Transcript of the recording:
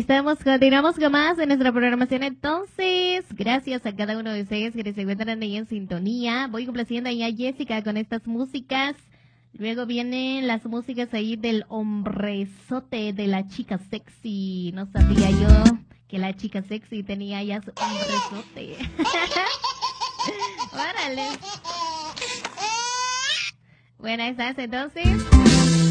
continuamos con más de nuestra programación. Entonces, gracias a cada uno de ustedes que se encuentran ahí en sintonía. Voy complaciendo ahí a Jessica con estas músicas. Luego vienen las músicas ahí del hombrezote de la chica sexy. No sabía yo que la chica sexy tenía ya su hombrezote. Órale. Bueno, ahí estás entonces.